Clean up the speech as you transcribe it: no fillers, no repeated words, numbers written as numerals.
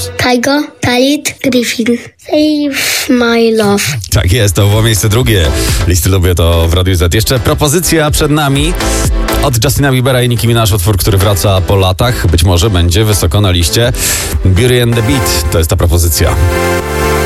Tyga, Khalid, Griffin. Save My Love. Tak jest, to było miejsce drugie. Listy lubię to w Radiu Z. Jeszcze propozycja przed nami od Justina Biebera i Nicki Minaj, utwór, który wraca po latach. Być może będzie wysoko na liście. Beauty and the Beat to jest ta propozycja.